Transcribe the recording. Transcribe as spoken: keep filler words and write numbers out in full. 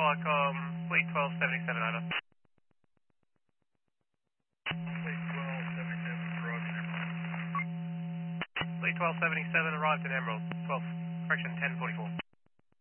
Qualcomm, Fleet twelve seventy-seven, Ida. Fleet twelve seventy-seven, Roger. Fleet twelve seventy-seven arrived in Emerald, twelve, correction, ten forty-four.